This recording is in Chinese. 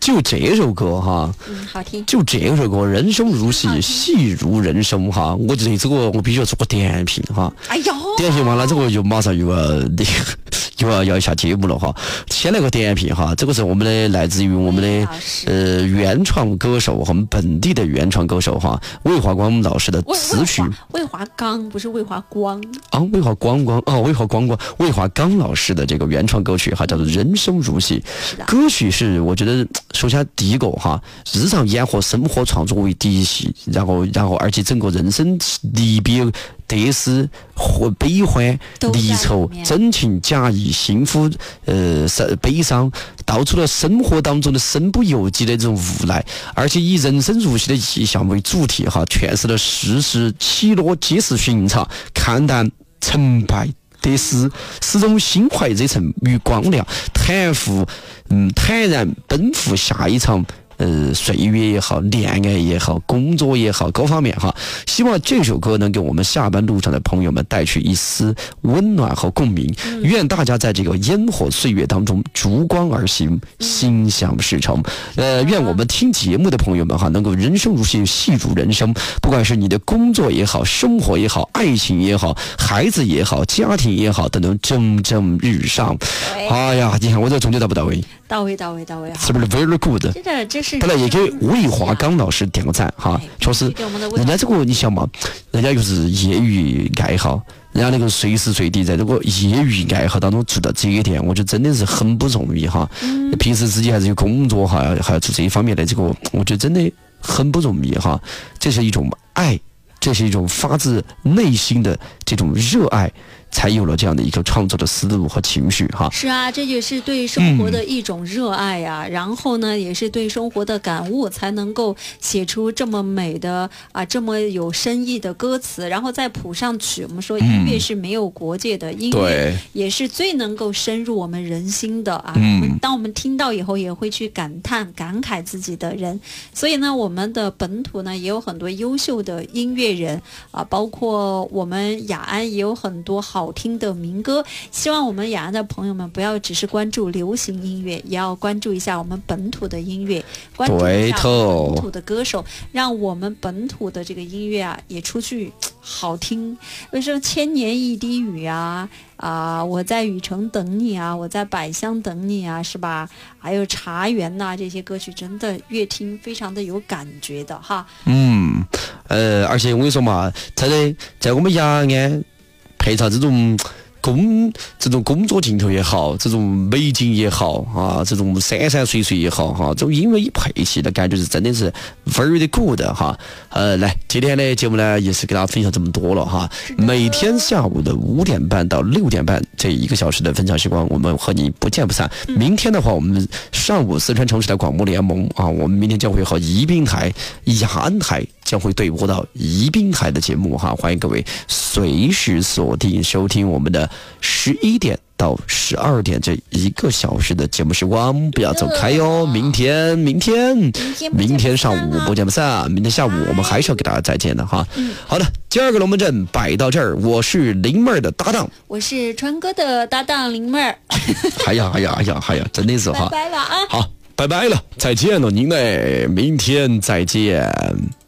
就这首歌哈， 好听。就这首歌，人生如戏，戏如人生哈。我觉得这个我必须要做个点评哈。 哎呦， 点评完了之后就马上又要下节目了哈。先来个点评哈，这个是我们的来自于我们的原创歌手，我们本地的原创歌手哈，魏华光老师的词曲。 魏华刚不是魏华光啊，魏华刚老师的这个原创歌曲哈，叫做《人生如戏》。歌曲是我觉得首先第一个哈，日常烟火生活创作为底细，然后而且整个人生离别得失或悲欢离愁真情假意幸福悲伤，道出了生活当中的身不由己的这种无奈，而且以人生如戏的意象为主题哈，诠释了世事起落皆是寻常，看淡成败得失，始终心怀热忱与光亮，坦然奔赴下一场岁月也好，恋爱也好，工作也好，各方面哈，希望这首歌能给我们下班路上的朋友们带去一丝温暖和共鸣。愿大家在这个烟火岁月当中烛光而行，心想事成。愿我们听节目的朋友们哈，能够人生如戏，戏如人生。不管是你的工作也好，生活也好，爱情也好，孩子也好，家庭也好，都能蒸蒸日上。哎呀，你看我这总结到不到位？到位，是不是 very good？ 这是。 本来也给魏华刚老师点个赞哈，确实，人家这个你想嘛，人家就是业余爱好，人家那个随时随地在这个业余爱好当中做到这一点，我觉得真的是很不容易哈。平时自己还是有工作哈，还要做这一方面的这个，我觉得真的很不容易哈。这是一种爱，这是一种发自内心的这种热爱，才有了这样的一个创作的思路和情绪哈。 是啊，这也是对生活的一种热爱呀。然后呢，也是对生活的感悟，才能够写出这么美的这么有深意的歌词，然后再谱上曲。我们说音乐是没有国界的，音乐也是最能够深入我们人心的啊。当我们听到以后，也会去感叹感慨自己的人。所以呢，我们的本土呢也有很多优秀的音乐人啊，包括我们雅安也有很多好听的民歌。希望我们雅安的朋友们不要只是关注流行音乐，也要关注一下我们本土的音乐，关注一下本土的歌手，让我们本土的这个音乐也出去好听。为什么千年一滴雨我在雨城等你我在百香等你是吧？还有茶园这些歌曲真的越听非常的有感觉的哈。 而且我跟你说嘛，在我们雅安配上这种工作镜头也好，这种美景也好这种山山水水也好这种音乐一配起的感觉是真的是 very good 哈。来，今天的节目呢也是给大家分享这么多了哈。每天下午的5点半到6点半这1个小时的分享时光，我们和你不见不散。明天的话，我们上午四川城市的广播联盟我们明天将会和宜宾台、雅安台将会对播到宜宾台的节目哈，欢迎各位随时锁定收听我们的11点到12点这1个小时的节目时光，不要走开哟。明天上午不见不散，明天下午我们还是要给大家再见的哈。好的，今儿个龙门阵摆到这儿，我是林妹儿的搭档， 我是川哥的搭档林妹儿。 哎呀，真的是哈， 拜拜了好，拜拜了，再见了您嘞，明天再见。